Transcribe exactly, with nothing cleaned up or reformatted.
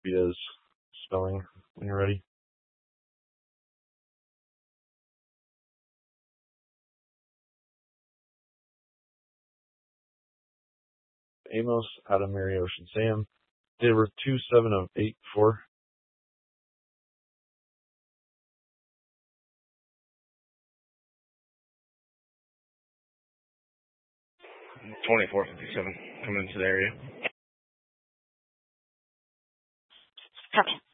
Via's spelling when you're ready. Amos, Adam, Mary, Ocean, Sam. Date of birth two seven of eight four. twenty-four fifty-seven, coming into the area. Copy.